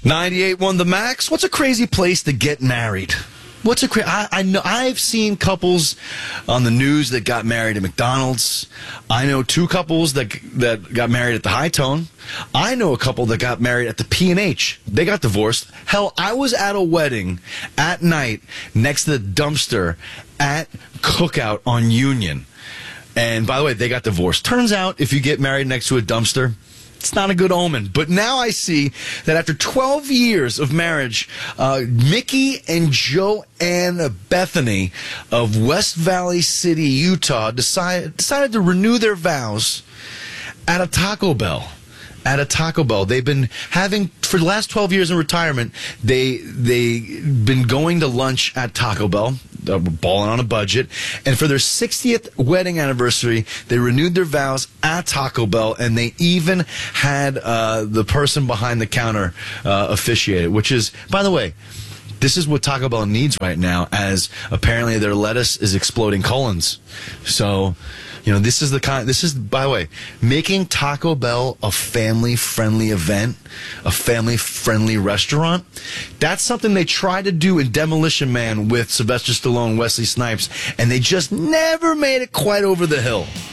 98 won the max. What's a crazy place to get married? I know I've seen couples on the news that got married at McDonald's. I know two couples that got married at the High Tone. I know a couple that got married at the P&H. They got divorced. Hell, I was at a wedding at night next to the dumpster at Cookout on Union. And by the way, they got divorced. Turns out if you get married next to a dumpster, it's not a good omen. But now I see that after 12 years of marriage, Mickey and Joanne Bethany of West Valley City, Utah, decided to renew their vows at a Taco Bell. They've been having, for the last 12 years in retirement, they've been going to lunch at Taco Bell, balling on a budget. And for their 60th wedding anniversary, they renewed their vows at Taco Bell, and they even had the person behind the counter officiate it, which is, by the way, this is what Taco Bell needs right now, as apparently their lettuce is exploding colons. So, this is, by the way, making Taco Bell a family-friendly event, a family-friendly restaurant. That's something they tried to do in Demolition Man with Sylvester Stallone and Wesley Snipes, and they just never made it quite over the hill.